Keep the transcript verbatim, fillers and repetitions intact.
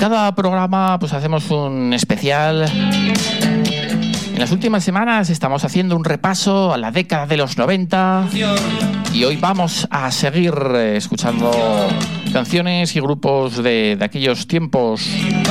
cada programa pues hacemos un especial. En las últimas semanas estamos haciendo un repaso a la década de los noventa y hoy vamos a seguir escuchando canciones y grupos de, de aquellos tiempos.